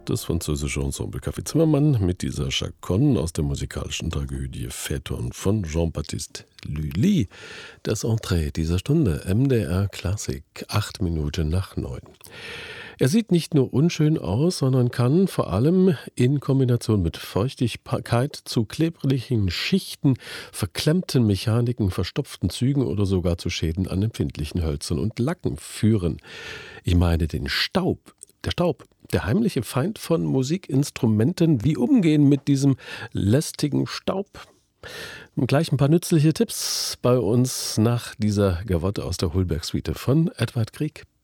Das französische Ensemble Café Zimmermann mit dieser Chaconne aus der musikalischen Tragödie Phaeton von Jean-Baptiste Lully. Das Entree dieser Stunde, MDR Klassik, 8 Minuten nach 9. Er sieht nicht nur unschön aus, sondern kann vor allem in Kombination mit Feuchtigkeit zu klebrigen Schichten, verklemmten Mechaniken, verstopften Zügen oder sogar zu Schäden an empfindlichen Hölzern und Lacken führen. Ich meine den Staub. Der Staub, der heimliche Feind von Musikinstrumenten. Wie umgehen mit diesem lästigen Staub? Und gleich ein paar nützliche Tipps bei uns nach dieser Gavotte aus der Holberg-Suite von Edvard Grieg.